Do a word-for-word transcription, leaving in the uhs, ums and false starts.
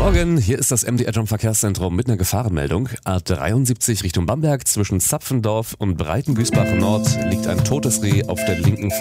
Morgen, hier ist das M D R Jump Verkehrszentrum mit einer Gefahrenmeldung. A dreiundsiebzig Richtung Bamberg zwischen Zapfendorf und Breitengüßbach Nord liegt ein totes Reh auf der linken